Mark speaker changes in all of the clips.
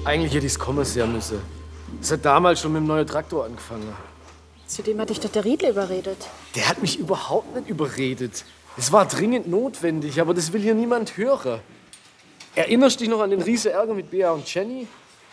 Speaker 1: Eigentlich hätte ich es kommen sehen müssen. Es hat damals schon mit dem neuen Traktor angefangen.
Speaker 2: Zudem hat dich doch der Riedle überredet.
Speaker 1: Der hat mich überhaupt nicht überredet. Es war dringend notwendig, aber das will hier niemand hören. Erinnerst du dich noch an den riesen Ärger mit Bea und Jenny?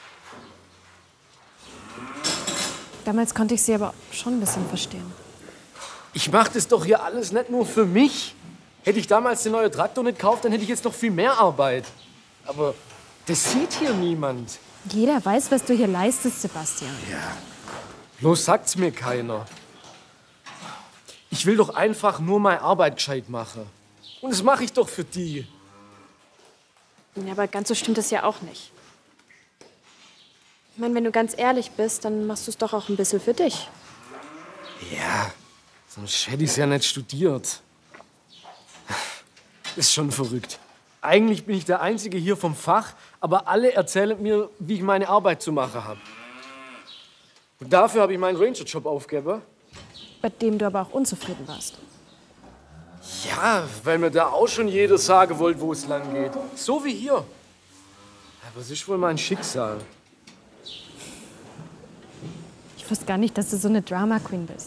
Speaker 2: Damals konnte ich sie aber schon ein bisschen verstehen.
Speaker 1: Ich mach das doch hier alles nicht nur für mich. Hätte ich damals den neuen Traktor nicht gekauft, dann hätte ich jetzt noch viel mehr Arbeit. Aber das sieht hier niemand.
Speaker 2: Jeder weiß, was du hier leistest, Sebastian.
Speaker 1: Ja. Bloß sagt's mir keiner. Ich will doch einfach nur meine Arbeit gescheit machen. Und das mache ich doch für die.
Speaker 2: Ja, aber ganz so stimmt das ja auch nicht. Ich meine, wenn du ganz ehrlich bist, dann machst du es doch auch ein bisschen für dich.
Speaker 1: Ja, sonst hätte ich es ja nicht studiert. Ist schon verrückt. Eigentlich bin ich der Einzige hier vom Fach, aber alle erzählen mir, wie ich meine Arbeit zu machen habe. Und dafür habe ich meinen Ranger-Job aufgegeben.
Speaker 2: Bei dem du aber auch unzufrieden warst.
Speaker 1: Ja, weil mir da auch schon jeder sagen wollte, wo es lang geht. So wie hier. Aber es ist wohl mein Schicksal.
Speaker 2: Ich wusste gar nicht, dass du so eine Drama-Queen bist.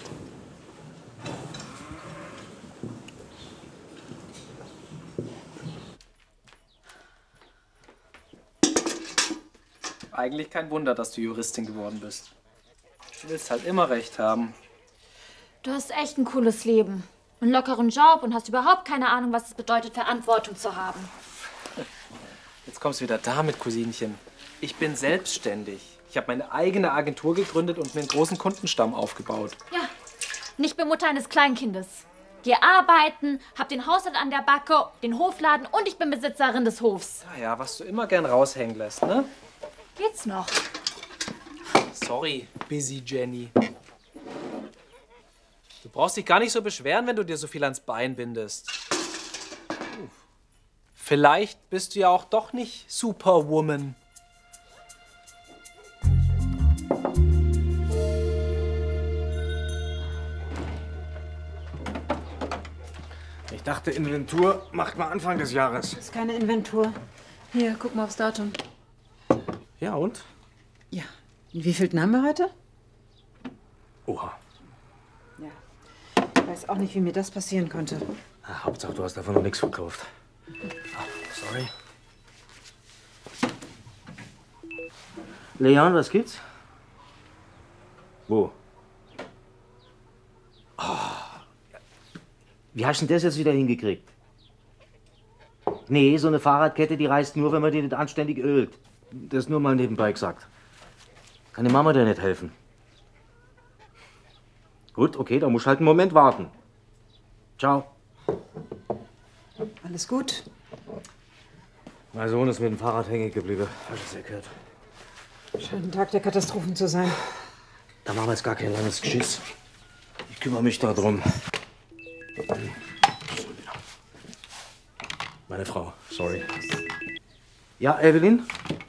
Speaker 3: Eigentlich kein Wunder, dass du Juristin geworden bist. Du willst halt immer recht haben.
Speaker 4: Du hast echt ein cooles Leben. Einen lockeren Job und hast überhaupt keine Ahnung, was es bedeutet, Verantwortung zu haben.
Speaker 3: Jetzt kommst du wieder damit, Cousinchen. Ich bin selbstständig. Ich habe meine eigene Agentur gegründet und mir einen großen Kundenstamm aufgebaut.
Speaker 4: Ja, und ich bin Mutter eines Kleinkindes. Gehe arbeiten, hab den Haushalt an der Backe, den Hofladen und ich bin Besitzerin des Hofs.
Speaker 3: Ja, was du immer gern raushängen lässt, ne?
Speaker 4: Geht's noch?
Speaker 3: Sorry, busy Jenny. Du brauchst dich gar nicht so beschweren, wenn du dir so viel ans Bein bindest. Vielleicht bist du ja auch doch nicht Superwoman.
Speaker 5: Ich dachte, Inventur macht man Anfang des Jahres.
Speaker 6: Das ist keine Inventur. Hier, guck mal aufs Datum.
Speaker 5: Ja, und?
Speaker 6: Ja. Und wie viel haben wir heute?
Speaker 5: Oha.
Speaker 6: Ja. Ich weiß auch nicht, wie mir das passieren konnte.
Speaker 5: Ah, Hauptsache, du hast davon noch nichts verkauft. Ah, sorry. Leon, was gibt's? Wo? Oh. Wie hast du denn das jetzt wieder hingekriegt? Nee, so eine Fahrradkette, die reißt nur, wenn man die nicht anständig ölt. Das nur mal nebenbei gesagt. Kann die Mama dir nicht helfen? Gut, okay, dann musst du halt einen Moment warten. Ciao.
Speaker 6: Alles gut?
Speaker 5: Mein Sohn ist mit dem Fahrrad hängen geblieben. Hast du das ja gehört?
Speaker 6: Scheint ein Tag der Katastrophen zu sein.
Speaker 5: Da machen wir jetzt gar kein langes Geschiss. Ich kümmere mich da drum. Meine Frau, sorry. Ja, Evelyn?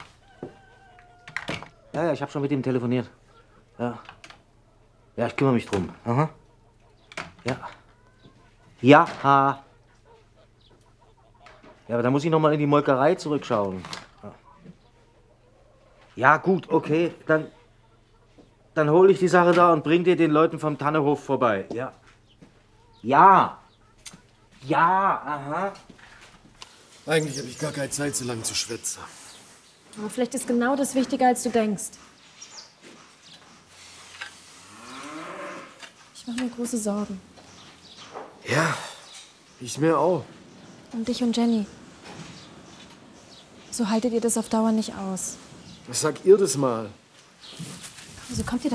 Speaker 5: Ja, ich habe schon mit ihm telefoniert. Ja. Ja, ich kümmere mich drum. Aha. Ja. Ja, ha. Ja, aber da muss ich noch mal in die Molkerei zurückschauen. Ja, gut, okay. Dann hole ich die Sache da und bring dir den Leuten vom Tannehof vorbei. Ja. Ja. Ja, aha.
Speaker 1: Eigentlich habe ich gar keine Zeit, so lange zu schwätzen.
Speaker 2: Aber vielleicht ist genau das wichtiger, als du denkst. Ich mache mir große Sorgen.
Speaker 1: Ja, ich mir auch.
Speaker 2: Um dich und Jenny. So haltet ihr das auf Dauer nicht aus.
Speaker 1: Was sagt ihr das mal?
Speaker 2: Also kommt ihr